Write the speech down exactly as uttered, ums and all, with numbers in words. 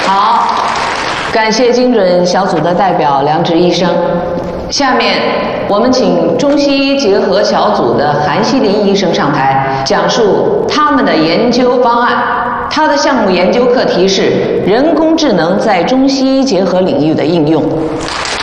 好，感谢精准小组的代表梁植医生。下面我们请中西医结合小组的韩希林医生上台，讲述他们的研究方案。他的项目研究课题是人工智能在中西医结合领域的应用。